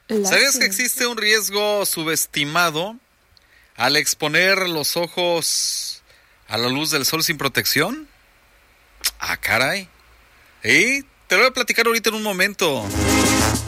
¿Sabías que existe un riesgo subestimado al exponer los ojos a la luz del sol sin protección? Ah, caray. Te lo voy a platicar ahorita en un momento.